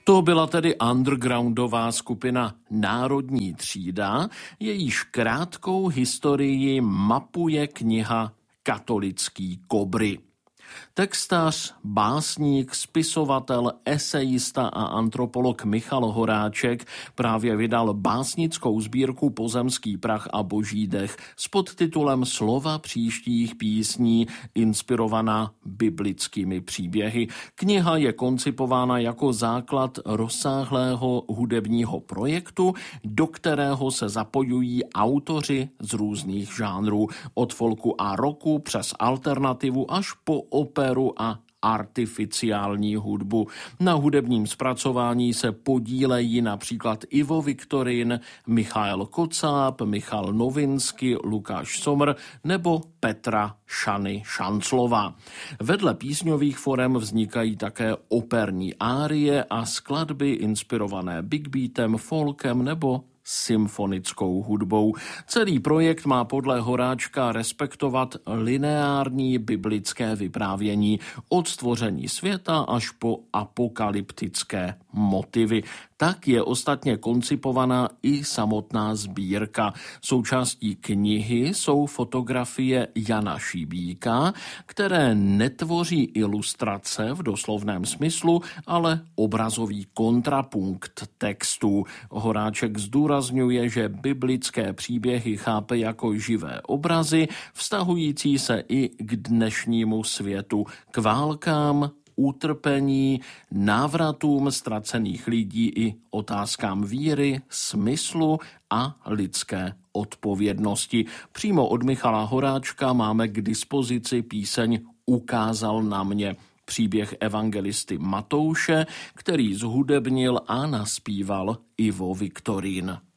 To byla tedy undergroundová skupina Národní třída, jejíž krátkou historii mapuje kniha Katolický kobry. Textař, básník, spisovatel, esejista a antropolog Michal Horáček právě vydal básnickou sbírku Pozemský prach a boží dech s podtitulem Slova příštích písní, inspirovaná biblickými příběhy. Kniha je koncipována jako základ rozsáhlého hudebního projektu, do kterého se zapojují autoři z různých žánrů, od folku a rocku přes alternativu až po operu a artificiální hudbu. Na hudebním zpracování se podílejí například Ivo Viktorin, Michael Kocáb, Michal Novinsky, Lukáš Somr nebo Petra Šany Šanclová. Vedle písňových forem vznikají také operní árie a skladby inspirované big beatem, folkem nebo symfonickou hudbou. Celý projekt má podle Horáčka respektovat lineární biblické vyprávění od stvoření světa až po apokalyptické motivy. Tak je ostatně koncipovaná i samotná sbírka. Součástí knihy jsou fotografie Jana Šibíka, které netvoří ilustrace v doslovném smyslu, ale obrazový kontrapunkt textů. Horáček zdůrazňuje, že biblické příběhy chápe jako živé obrazy, vztahující se i k dnešnímu světu, k válkám, utrpení, návratům ztracených lidí i otázkám víry, smyslu a lidské odpovědnosti. Přímo od Michala Horáčka máme k dispozici píseň Ukázal na mě, příběh evangelisty Matouše, který zhudebnil a naspíval Ivo Viktorin.